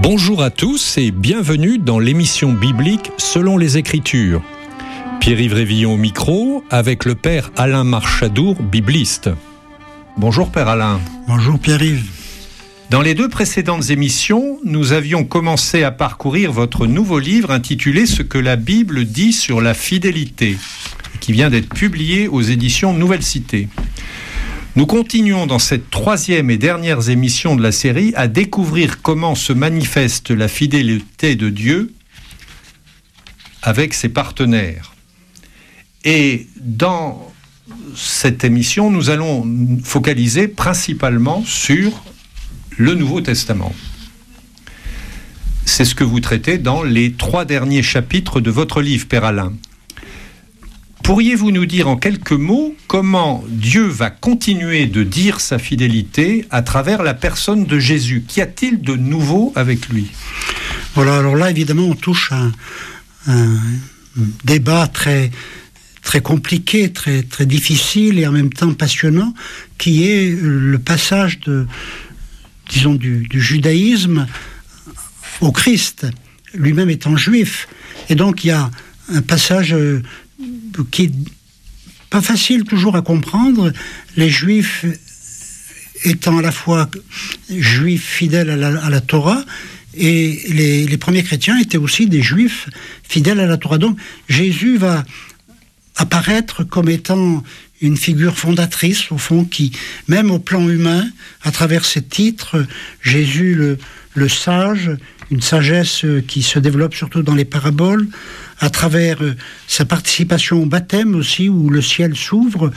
Bonjour à tous et bienvenue dans l'émission biblique Selon les Écritures. Pierre-Yves Révillon au micro avec le père Alain Marchadour, bibliste. Bonjour père Alain. Bonjour Pierre-Yves. Dans les deux précédentes émissions, nous avions commencé à parcourir votre nouveau livre intitulé « Ce que la Bible dit sur la fidélité » qui vient d'être publié aux éditions Nouvelle Cité. Nous continuons dans cette troisième et dernière émission de la série à découvrir comment se manifeste la fidélité de Dieu avec ses partenaires. Et dans cette émission, nous allons focaliser principalement sur le Nouveau Testament. C'est ce que vous traitez dans les 3 derniers chapitres de votre livre, Père Alain. Pourriez-vous nous dire en quelques mots comment Dieu va continuer de dire sa fidélité à travers la personne de Jésus ? Qu'y a-t-il de nouveau avec lui ? Voilà, alors là, évidemment, on touche à un débat très, très compliqué, très, très difficile et en même temps passionnant, qui est le passage du judaïsme au Christ, lui-même étant juif. Et donc, il y a un passage qui est pas facile toujours à comprendre, les Juifs étant à la fois Juifs fidèles à la Torah, et les premiers chrétiens étaient aussi des Juifs fidèles à la Torah. Donc Jésus va apparaître comme étant une figure fondatrice, au fond, qui, même au plan humain, à travers ses titres, Jésus le sage, une sagesse qui se développe surtout dans les paraboles, à travers sa participation au baptême aussi, où le ciel s'ouvre,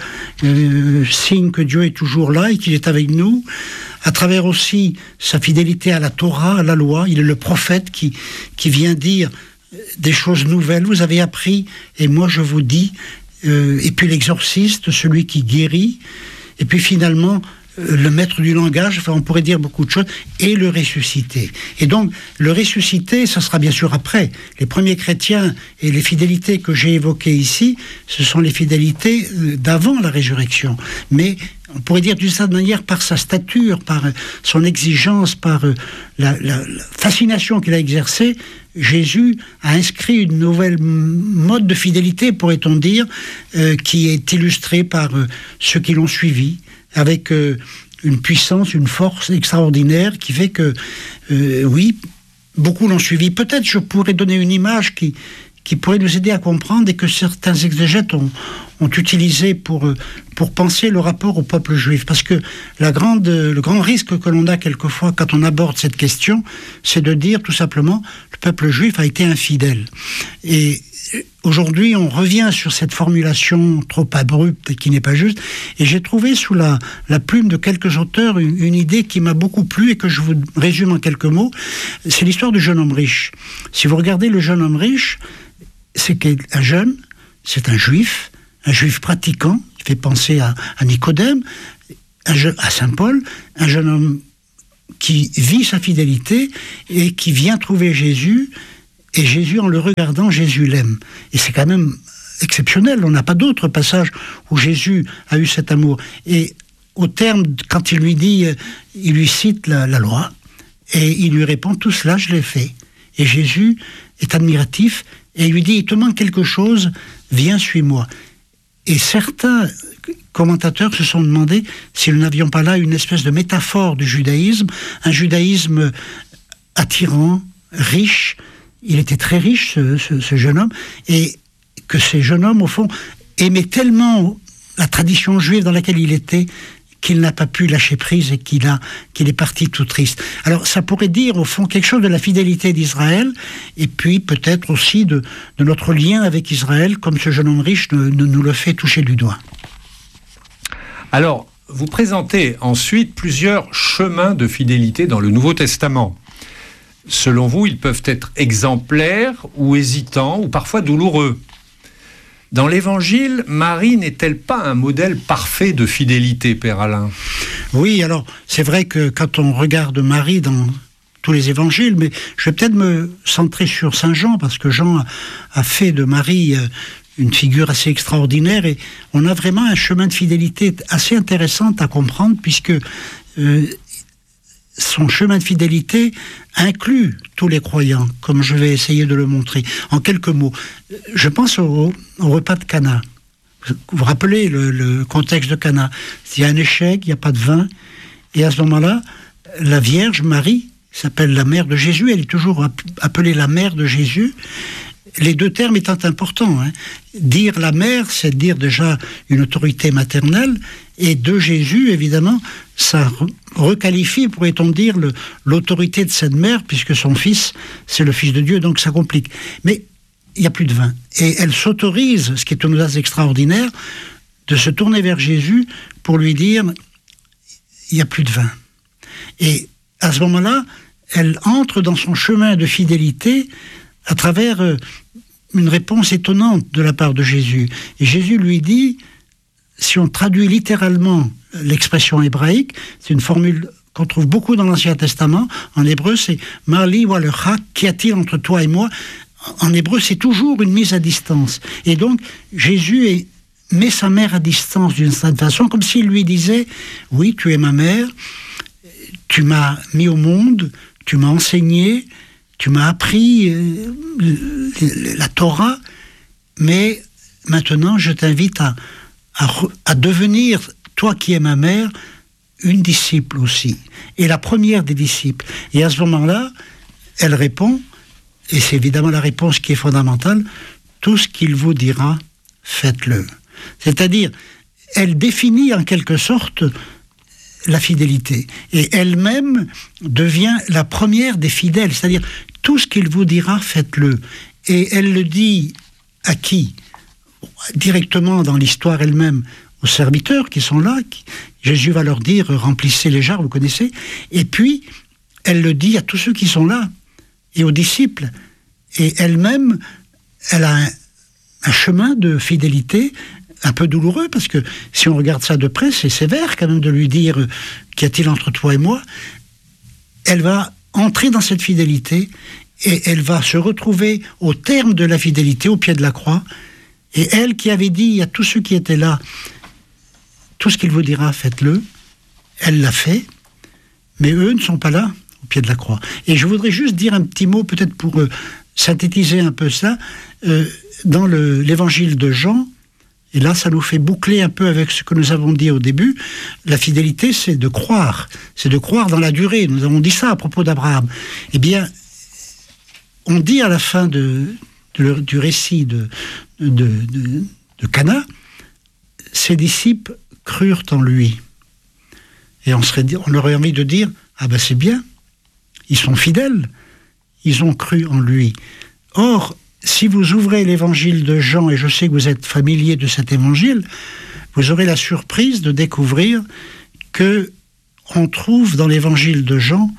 signe que Dieu est toujours là et qu'il est avec nous, à travers aussi sa fidélité à la Torah, à la loi. Il est le prophète qui vient dire des choses nouvelles. Vous avez appris, et moi je vous dis, et puis l'exorciste, celui qui guérit, et puis finalement le maître du langage, enfin on pourrait dire beaucoup de choses, et le ressuscité. Et donc le ressuscité, ça sera bien sûr après. Les premiers chrétiens et les fidélités que j'ai évoquées ici, ce sont les fidélités d'avant la résurrection. Mais on pourrait dire d'une certaine manière, par sa stature, par son exigence, par la fascination qu'il a exercée, Jésus a inscrit une nouvelle mode de fidélité, pourrait-on dire, qui est illustrée par ceux qui l'ont suivi, avec une puissance, une force extraordinaire qui fait que, oui, beaucoup l'ont suivi. Peut-être je pourrais donner une image qui pourrait nous aider à comprendre et que certains exégètes ont utilisé pour penser le rapport au peuple juif. Parce que le grand risque que l'on a quelquefois quand on aborde cette question, c'est de dire tout simplement le peuple juif a été infidèle. Et aujourd'hui, on revient sur cette formulation trop abrupte et qui n'est pas juste. Et j'ai trouvé sous la plume de quelques auteurs une idée qui m'a beaucoup plu et que je vous résume en quelques mots. C'est l'histoire du jeune homme riche. Si vous regardez le jeune homme riche, c'est qu'un jeune, c'est un juif pratiquant, qui fait penser à Nicodème, à Saint Paul, un jeune homme qui vit sa fidélité et qui vient trouver Jésus. Et Jésus, en le regardant, Jésus l'aime. Et c'est quand même exceptionnel. On n'a pas d'autre passage où Jésus a eu cet amour. Et au terme, quand il lui dit, il lui cite la loi, et il lui répond, tout cela, je l'ai fait. Et Jésus est admiratif, et il lui dit, il te manque quelque chose, viens, suis-moi. Et certains commentateurs se sont demandé si nous n'avions pas là une espèce de métaphore du judaïsme, un judaïsme attirant, riche. Il était très riche, ce jeune homme, et que ces jeunes hommes, au fond, aimaient tellement la tradition juive dans laquelle il était, qu'il n'a pas pu lâcher prise et qu'il est parti tout triste. Alors, ça pourrait dire, au fond, quelque chose de la fidélité d'Israël, et puis peut-être aussi de notre lien avec Israël, comme ce jeune homme riche nous le fait toucher du doigt. Alors, vous présentez ensuite plusieurs chemins de fidélité dans le Nouveau Testament. Selon vous, ils peuvent être exemplaires ou hésitants ou parfois douloureux. Dans l'Évangile, Marie n'est-elle pas un modèle parfait de fidélité, Père Alain ? Oui, alors c'est vrai que quand on regarde Marie dans tous les évangiles, mais je vais peut-être me centrer sur Saint Jean, parce que Jean a fait de Marie une figure assez extraordinaire, et on a vraiment un chemin de fidélité assez intéressant à comprendre, puisque son chemin de fidélité inclut tous les croyants, comme je vais essayer de le montrer. En quelques mots, je pense au repas de Cana. Vous vous rappelez le contexte de Cana. Il y a un échec, il n'y a pas de vin, et à ce moment-là, la Vierge Marie s'appelle la mère de Jésus, elle est toujours appelée la mère de Jésus. Les deux termes étant importants. Dire la mère, c'est dire déjà une autorité maternelle, et de Jésus, évidemment, ça requalifie, pourrait-on dire, l'autorité de cette mère, puisque son fils, c'est le Fils de Dieu, donc ça complique. Mais il n'y a plus de vin. Et elle s'autorise, ce qui est une audace extraordinaire, de se tourner vers Jésus pour lui dire, il n'y a plus de vin. Et à ce moment-là, elle entre dans son chemin de fidélité à travers une réponse étonnante de la part de Jésus. Et Jésus lui dit, si on traduit littéralement l'expression hébraïque, c'est une formule qu'on trouve beaucoup dans l'Ancien Testament. En hébreu, c'est « Marli wa lecha » qu'y a-t-il entre toi et moi ? En hébreu, c'est toujours une mise à distance. Et donc, Jésus met sa mère à distance d'une certaine façon, comme s'il lui disait « Oui, tu es ma mère, tu m'as mis au monde, tu m'as enseigné, tu m'as appris la Torah, mais maintenant je t'invite à devenir, toi qui es ma mère, une disciple aussi. Et la première des disciples. Et à ce moment-là, elle répond, et c'est évidemment la réponse qui est fondamentale, tout ce qu'il vous dira, faites-le. C'est-à-dire, elle définit en quelque sorte la fidélité. Et elle-même devient la première des fidèles. C'est-à-dire, tout ce qu'il vous dira, faites-le. Et elle le dit à qui ? Directement dans l'histoire elle-même, aux serviteurs qui sont là. Jésus va leur dire, remplissez les jarres, vous connaissez. Et puis, elle le dit à tous ceux qui sont là, et aux disciples. Et elle-même, elle a un chemin de fidélité un peu douloureux, parce que si on regarde ça de près, c'est sévère quand même de lui dire « Qu'y a-t-il entre toi et moi ?» Elle va entrer dans cette fidélité, et elle va se retrouver au terme de la fidélité, au pied de la croix. Et elle qui avait dit à tous ceux qui étaient là, tout ce qu'il vous dira, faites-le, elle l'a fait, mais eux ne sont pas là, au pied de la croix. Et je voudrais juste dire un petit mot, peut-être pour synthétiser un peu ça, dans l'évangile de Jean, et là ça nous fait boucler un peu avec ce que nous avons dit au début, la fidélité c'est de croire dans la durée, nous avons dit ça à propos d'Abraham. Eh bien, on dit à la fin du récit de Cana, ses disciples crurent en lui. Et on aurait envie de dire, ah ben c'est bien, ils sont fidèles, ils ont cru en lui. Or, si vous ouvrez l'évangile de Jean, et je sais que vous êtes familier de cet évangile, vous aurez la surprise de découvrir que on trouve dans l'évangile de Jean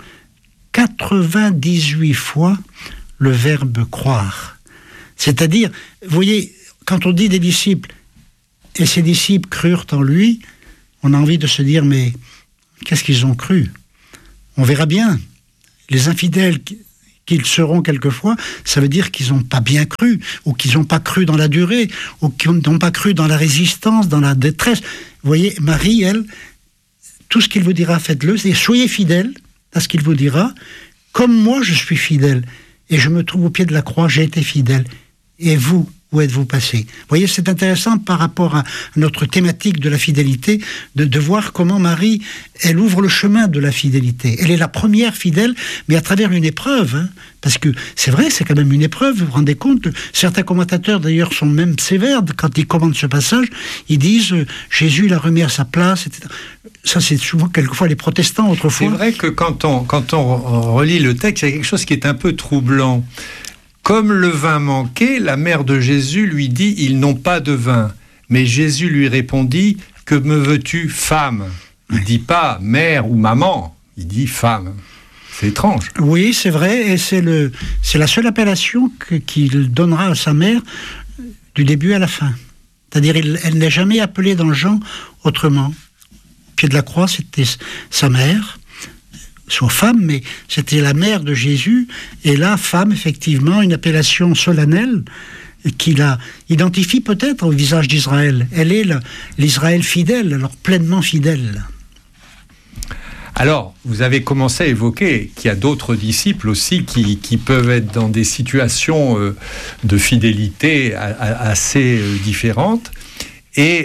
98 fois le verbe croire. C'est-à-dire, vous voyez, quand on dit des disciples, et ces disciples crurent en lui, on a envie de se dire, mais qu'est-ce qu'ils ont cru ? On verra bien. Les infidèles qu'ils seront quelquefois, ça veut dire qu'ils n'ont pas bien cru, ou qu'ils n'ont pas cru dans la durée, ou qu'ils n'ont pas cru dans la résistance, dans la détresse. Vous voyez, Marie, elle, tout ce qu'il vous dira, faites-le, c'est soyez fidèles à ce qu'il vous dira, comme moi je suis fidèle, et je me trouve au pied de la croix, j'ai été fidèle. Et vous, où êtes-vous passé ? Vous voyez, c'est intéressant par rapport à notre thématique de la fidélité, de voir comment Marie, elle ouvre le chemin de la fidélité. Elle est la première fidèle, mais à travers une épreuve. Parce que c'est vrai, c'est quand même une épreuve, vous vous rendez compte ? Certains commentateurs, d'ailleurs, sont même sévères quand ils commentent ce passage. Ils disent, Jésus l'a remis à sa place, etc. Ça, c'est souvent, quelquefois, les protestants, autrefois. C'est vrai que quand on relit le texte, il y a quelque chose qui est un peu troublant. Comme le vin manquait, la mère de Jésus lui dit « Ils n'ont pas de vin ». Mais Jésus lui répondit « Que me veux-tu, femme ?» Il ne dit pas « mère » ou « maman », il dit « femme ». C'est étrange. Oui, c'est vrai, et c'est la seule appellation qu'il donnera à sa mère du début à la fin. C'est-à-dire, elle n'est jamais appelée dans Jean autrement. Au pied de la croix, c'était sa mère, soit femme, mais c'était la mère de Jésus, et là, femme, effectivement, une appellation solennelle qui la identifie peut-être au visage d'Israël. Elle est l'Israël fidèle, alors pleinement fidèle. Alors, vous avez commencé à évoquer qu'il y a d'autres disciples aussi qui peuvent être dans des situations de fidélité assez différentes. Et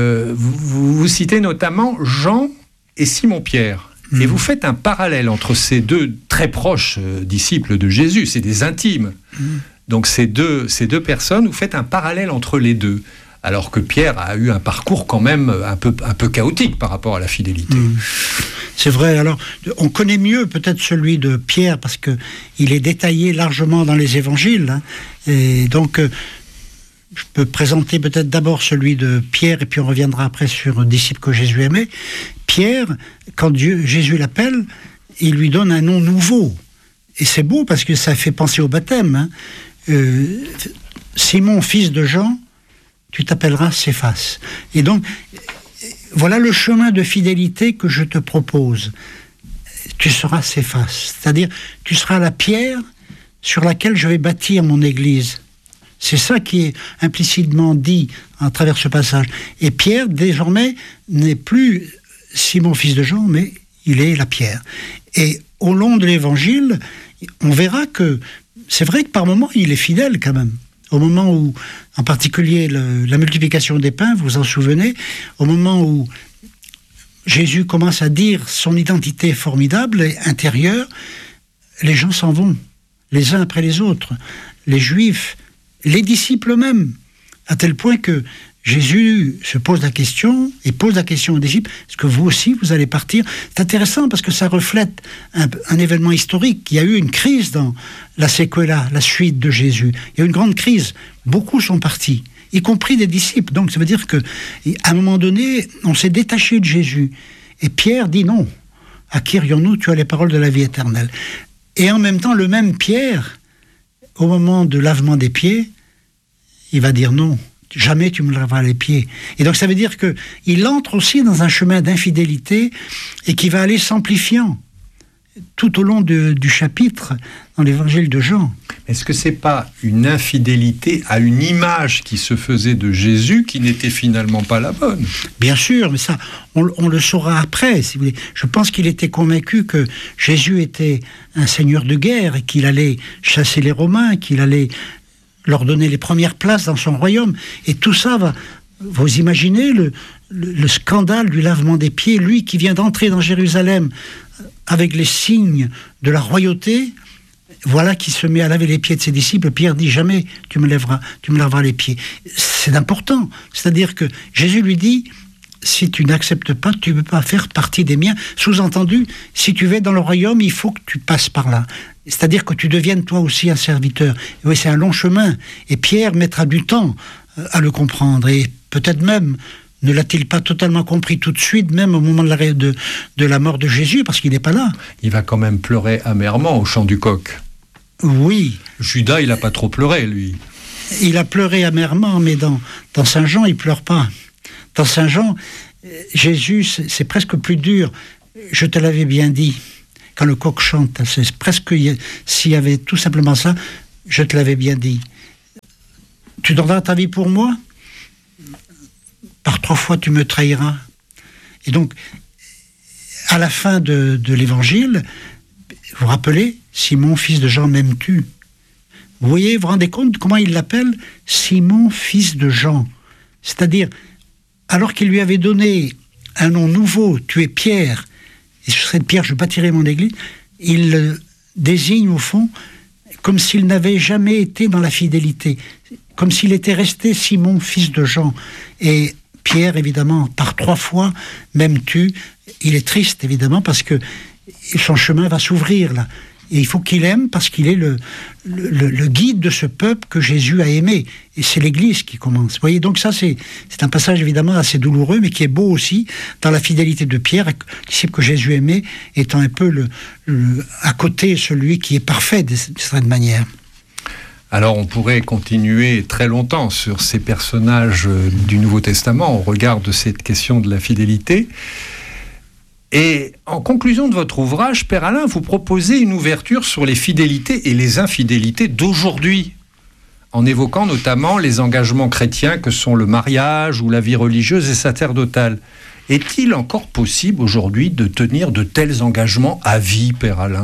vous citez notamment Jean et Simon-Pierre. Et vous faites un parallèle entre ces deux très proches disciples de Jésus, c'est des intimes. Donc ces deux personnes, vous faites un parallèle entre les deux. Alors que Pierre a eu un parcours quand même un peu chaotique par rapport à la fidélité. C'est vrai. Alors, on connaît mieux peut-être celui de Pierre parce que il est détaillé largement dans les évangiles. Hein. Et donc, je peux présenter peut-être d'abord celui de Pierre et puis on reviendra après sur un disciple que Jésus aimait. Pierre, quand Jésus l'appelle, il lui donne un nom nouveau. Et c'est beau parce que ça fait penser au baptême. Hein. Simon, fils de Jean, tu t'appelleras Céphas. Et donc, voilà le chemin de fidélité que je te propose. Tu seras Céphas, c'est-à-dire tu seras la pierre sur laquelle je vais bâtir mon église. C'est ça qui est implicitement dit à travers ce passage. Et Pierre, désormais, n'est plus Simon, fils de Jean, mais il est la pierre. Et au long de l'évangile, on verra que c'est vrai que par moments, il est fidèle quand même. Au moment où, en particulier, la multiplication des pains, vous vous en souvenez, au moment où Jésus commence à dire son identité formidable et intérieure, les gens s'en vont, les uns après les autres, les Juifs, les disciples eux-mêmes, à tel point que Jésus se pose la question et pose la question aux disciples, est-ce que vous aussi vous allez partir ? C'est intéressant parce que ça reflète un événement historique. Il y a eu une crise dans la séquela, la suite de Jésus. Il y a eu une grande crise. Beaucoup sont partis, y compris des disciples. Donc ça veut dire qu'à un moment donné, on s'est détaché de Jésus. Et Pierre dit non, à qui irions-nous ? Tu as les paroles de la vie éternelle. Et en même temps, le même Pierre, au moment de lavement des pieds, il va dire non. Jamais tu me laveras les pieds. Et donc ça veut dire qu'il entre aussi dans un chemin d'infidélité et qui va aller s'amplifiant tout au long du chapitre dans l'évangile de Jean. Est-ce que c'est pas une infidélité à une image qui se faisait de Jésus qui n'était finalement pas la bonne ? Bien sûr, mais ça, on le saura après, si vous voulez. Je pense qu'il était convaincu que Jésus était un seigneur de guerre et qu'il allait chasser les Romains, qu'il allait leur donner les premières places dans son royaume. Et tout ça va... Vous imaginez le scandale du lavement des pieds, lui qui vient d'entrer dans Jérusalem avec les signes de la royauté, voilà qui se met à laver les pieds de ses disciples. Pierre dit, jamais tu me laveras les pieds. C'est important. C'est-à-dire que Jésus lui dit, si tu n'acceptes pas, tu ne peux pas faire partie des miens. Sous-entendu, si tu vas dans le royaume, il faut que tu passes par là. C'est-à-dire que tu deviennes toi aussi un serviteur. Et oui, c'est un long chemin. Et Pierre mettra du temps à le comprendre. Et peut-être même, ne l'a-t-il pas totalement compris tout de suite, même au moment de la mort de Jésus, parce qu'il n'est pas là. Il va quand même pleurer amèrement au chant du coq. Oui. Judas, il n'a pas trop pleuré, lui. Il a pleuré amèrement, mais dans Saint Jean, il ne pleure pas. Dans Saint Jean, Jésus, c'est presque plus dur. Je te l'avais bien dit. Quand le coq chante, c'est presque, s'il y avait tout simplement ça, je te l'avais bien dit. Tu donneras ta vie pour moi ? Par 3 fois tu me trahiras. Et donc, à la fin de l'évangile, vous vous rappelez, Simon, fils de Jean, m'aimes-tu ? Vous voyez, vous vous rendez compte comment il l'appelle ? Simon, fils de Jean. C'est-à-dire, alors qu'il lui avait donné un nom nouveau, tu es Pierre, et sur cette pierre je bâtirai mon église, il le désigne au fond comme s'il n'avait jamais été dans la fidélité, comme s'il était resté Simon, fils de Jean. Et Pierre, évidemment, par 3 fois, m'aimes-tu ? Il est triste, évidemment, parce que son chemin va s'ouvrir, là. Et il faut qu'il aime parce qu'il est le guide de ce peuple que Jésus a aimé. Et c'est l'Église qui commence. Vous voyez, donc ça, c'est un passage évidemment assez douloureux, mais qui est beau aussi dans la fidélité de Pierre, disciple que Jésus aimait, étant un peu à côté celui qui est parfait de certaine manière. Alors on pourrait continuer très longtemps sur ces personnages du Nouveau Testament au regard de cette question de la fidélité. Et en conclusion de votre ouvrage, Père Alain, vous proposez une ouverture sur les fidélités et les infidélités d'aujourd'hui, en évoquant notamment les engagements chrétiens que sont le mariage ou la vie religieuse et sacerdotale. Est-il encore possible aujourd'hui de tenir de tels engagements à vie, Père Alain ?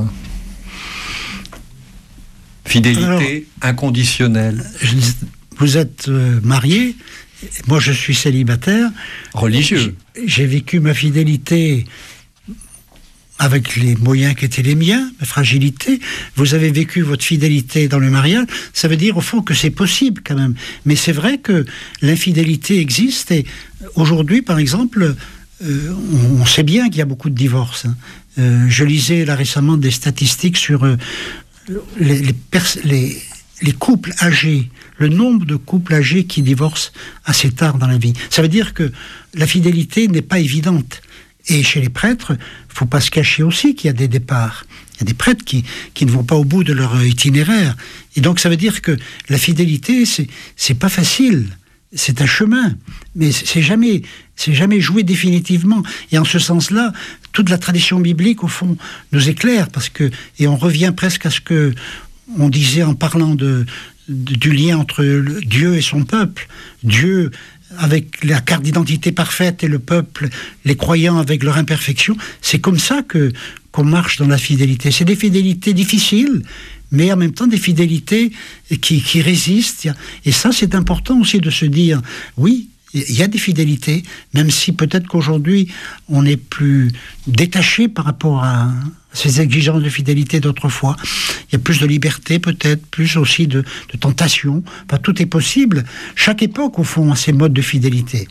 Fidélité inconditionnelle. Vous êtes marié, moi je suis célibataire. Religieux. J'ai vécu ma fidélité avec les moyens qui étaient les miens, ma fragilité. Vous avez vécu votre fidélité dans le mariage. Ça veut dire au fond que c'est possible quand même. Mais c'est vrai que l'infidélité existe et aujourd'hui, par exemple, on sait bien qu'il y a beaucoup de divorces. Je lisais là récemment des statistiques sur les couples âgés, le nombre de couples âgés qui divorcent assez tard dans la vie. Ça veut dire que la fidélité n'est pas évidente. Et chez les prêtres, il ne faut pas se cacher aussi qu'il y a des départs. Il y a des prêtres qui ne vont pas au bout de leur itinéraire. Et donc ça veut dire que la fidélité, c'est pas facile. C'est un chemin, mais c'est jamais joué définitivement. Et en ce sens-là, toute la tradition biblique, au fond, nous éclaire, et on revient presque à ce que on disait en parlant du lien entre Dieu et son peuple. Dieu avec la carte d'identité parfaite et le peuple, les croyants avec leur imperfection. C'est comme ça qu'on marche dans la fidélité. C'est des fidélités difficiles, mais en même temps des fidélités qui résistent. Et ça, c'est important aussi de se dire, oui, il y a des fidélités, même si peut-être qu'aujourd'hui, on est plus détaché par rapport à ces exigences de fidélité d'autrefois. Il y a plus de liberté peut-être, plus aussi de tentation. Enfin, tout est possible. Chaque époque, au fond, a ses modes de fidélité.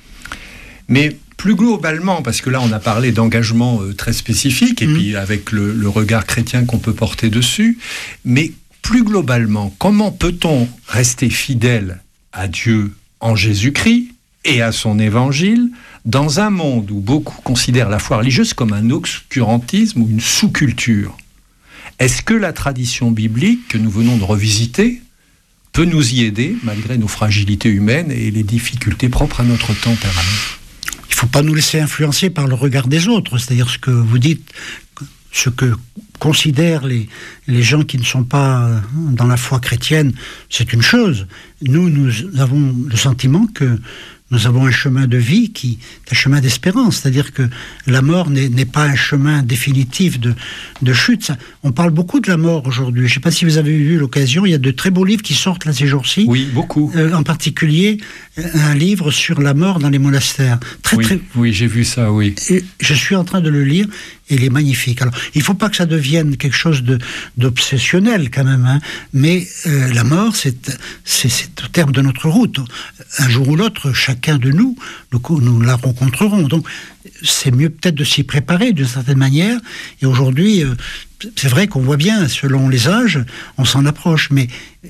Mais plus globalement, parce que là, on a parlé d'engagement très spécifique, et puis avec le regard chrétien qu'on peut porter dessus, mais plus globalement, comment peut-on rester fidèle à Dieu en Jésus-Christ et à son évangile, dans un monde où beaucoup considèrent la foi religieuse comme un obscurantisme ou une sous-culture? Est-ce que la tradition biblique que nous venons de revisiter peut nous y aider, malgré nos fragilités humaines et les difficultés propres à notre temps, Père Alain ? Il ne faut pas nous laisser influencer par le regard des autres, c'est-à-dire ce que vous dites, ce que considèrent les gens qui ne sont pas dans la foi chrétienne, c'est une chose. Nous avons le sentiment que nous avons un chemin de vie qui est un chemin d'espérance, c'est-à-dire que la mort n'est pas un chemin définitif de chute. On parle beaucoup de la mort aujourd'hui. Je ne sais pas si vous avez eu l'occasion, il y a de très beaux livres qui sortent là ces jours-ci. Oui, beaucoup. En particulier, un livre sur la mort dans les monastères. Oui, j'ai vu ça, oui. Et je suis en train de le lire et il est magnifique. Alors, il ne faut pas que ça devienne quelque chose d'obsessionnel quand même, hein, mais la mort, c'est au terme de notre route. Un jour ou l'autre, chacun de nous la rencontrerons. Donc, c'est mieux peut-être de s'y préparer d'une certaine manière. Et aujourd'hui, c'est vrai qu'on voit bien, selon les âges, on s'en approche, mais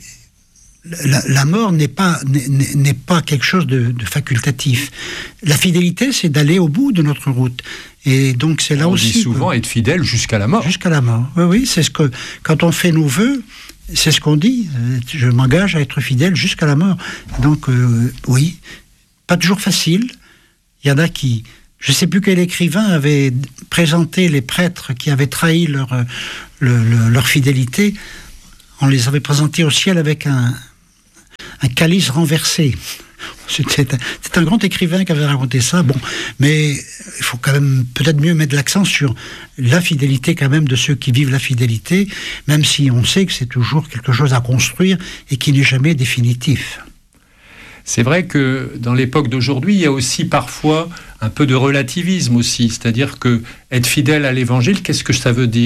la mort n'est pas quelque chose de facultatif. La fidélité, c'est d'aller au bout de notre route. Et donc c'est là aussi. On dit souvent être fidèle jusqu'à la mort. Jusqu'à la mort. Oui, c'est ce que quand on fait nos vœux, c'est ce qu'on dit. Je m'engage à être fidèle jusqu'à la mort. Donc oui, pas toujours facile. Il y en a qui, je ne sais plus quel écrivain avait présenté les prêtres qui avaient trahi leur fidélité. On les avait présentés au ciel avec un calice renversé. C'est un grand écrivain qui avait raconté ça. Bon, mais il faut quand même peut-être mieux mettre l'accent sur la fidélité quand même de ceux qui vivent la fidélité, même si on sait que c'est toujours quelque chose à construire et qui n'est jamais définitif. C'est vrai que dans l'époque d'aujourd'hui, il y a aussi parfois un peu de relativisme aussi, c'est-à-dire que être fidèle à l'évangile, qu'est-ce que ça veut dire ?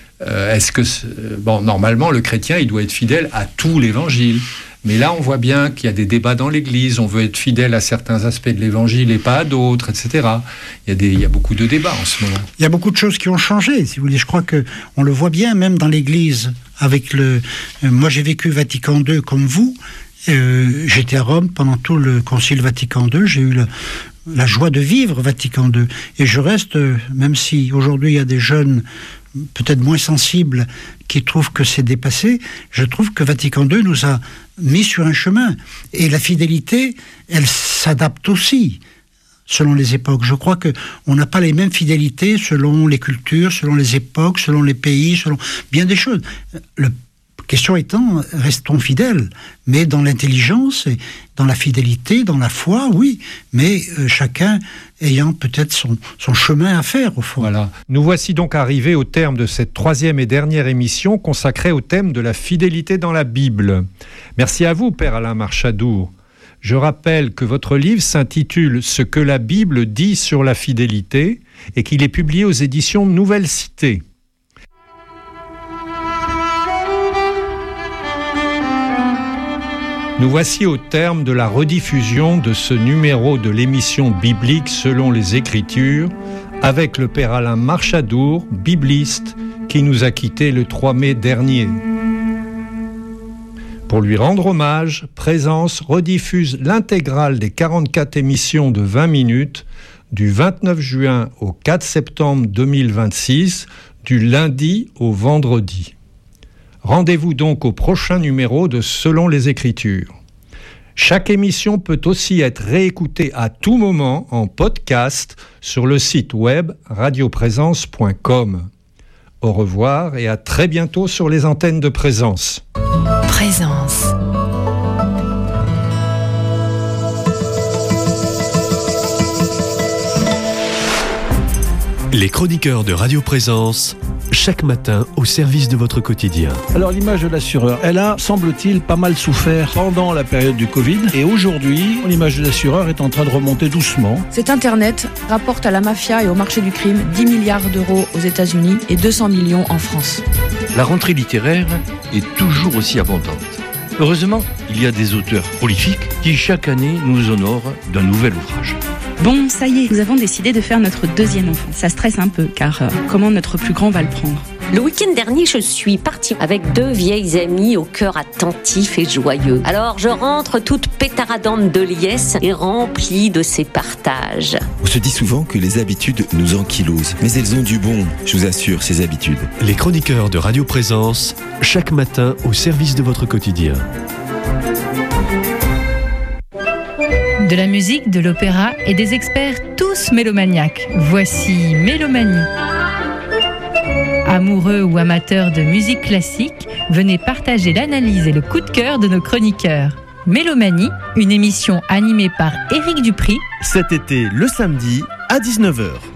Normalement, le chrétien, il doit être fidèle à tout l'évangile. Mais là, on voit bien qu'il y a des débats dans l'Église. On veut être fidèle à certains aspects de l'Évangile et pas à d'autres, etc. Il y a beaucoup de débats en ce moment. Il y a beaucoup de choses qui ont changé, si vous voulez. Je crois qu'on le voit bien, même dans l'Église. Moi, j'ai vécu Vatican II comme vous. J'étais à Rome pendant tout le Concile Vatican II. J'ai eu la joie de vivre Vatican II. Et je reste, même si aujourd'hui il y a des jeunes peut-être moins sensibles qui trouvent que c'est dépassé, je trouve que Vatican II nous a mis sur un chemin. Et la fidélité, elle s'adapte aussi selon les époques. Je crois qu'on n'a pas les mêmes fidélités selon les cultures, selon les époques, selon les pays, selon bien des choses. Le Question étant, restons fidèles, mais dans l'intelligence, et dans la fidélité, dans la foi, oui, mais chacun ayant peut-être son chemin à faire, au fond. Voilà. Nous voici donc arrivés au terme de cette 3e et dernière émission consacrée au thème de la fidélité dans la Bible. Merci à vous, Père Alain Marchadour. Je rappelle que votre livre s'intitule « Ce que la Bible dit sur la fidélité » et qu'il est publié aux éditions Nouvelle Cité. Nous voici au terme de la rediffusion de ce numéro de l'émission biblique selon les Écritures avec le Père Alain Marchadour, bibliste, qui nous a quittés le 3 mai dernier. Pour lui rendre hommage, Présence rediffuse l'intégrale des 44 émissions de 20 minutes du 29 juin au 4 septembre 2026, du lundi au vendredi. Rendez-vous donc au prochain numéro de Selon les Écritures. Chaque émission peut aussi être réécoutée à tout moment en podcast sur le site web radioprésence.com. Au revoir et à très bientôt sur les antennes de Présence. Présence. Les chroniqueurs de Radio Présence, chaque matin au service de votre quotidien. Alors l'image de l'assureur, elle a, semble-t-il, pas mal souffert pendant la période du Covid. Et aujourd'hui, l'image de l'assureur est en train de remonter doucement. Cet Internet rapporte à la mafia et au marché du crime 10 milliards d'euros aux États-Unis et 200 millions en France. La rentrée littéraire est toujours aussi abondante. Heureusement, il y a des auteurs prolifiques qui chaque année nous honorent d'un nouvel ouvrage. Bon, ça y est, nous avons décidé de faire notre 2e enfant. Ça stresse un peu, car comment notre plus grand va le prendre ? Le week-end dernier, je suis partie avec 2 vieilles amies au cœur attentif et joyeux. Alors, je rentre toute pétaradante de liesse et remplie de ces partages. On se dit souvent que les habitudes nous ankylosent, mais elles ont du bon, je vous assure, ces habitudes. Les chroniqueurs de Radio Présence, chaque matin au service de votre quotidien. De la musique, de l'opéra et des experts tous mélomaniaques. Voici Mélomanie. Amoureux ou amateurs de musique classique, venez partager l'analyse et le coup de cœur de nos chroniqueurs. Mélomanie, une émission animée par Éric Dupry. Cet été, le samedi, à 19h.